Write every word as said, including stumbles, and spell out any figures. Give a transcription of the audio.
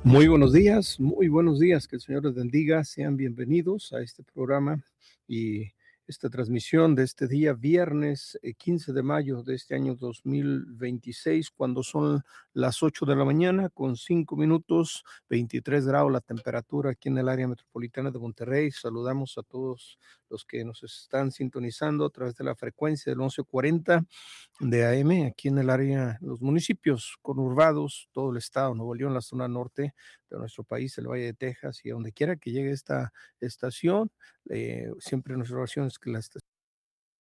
Muy buenos días, muy buenos días, que el Señor les bendiga, sean bienvenidos a este programa y esta transmisión de este día, viernes eh, quince de mayo de este año dos mil veintiséis, cuando son las ocho de la mañana con cinco minutos, veintitrés grados la temperatura aquí en el área metropolitana de Monterrey. Saludamos a todos los que nos están sintonizando a través de la frecuencia del once cuarenta de A M aquí en el área, los municipios conurbados, todo el estado, Nuevo León, la zona norte de nuestro país, el Valle de Texas y a donde quiera que llegue esta estación, eh, siempre nuestra oración es que la estación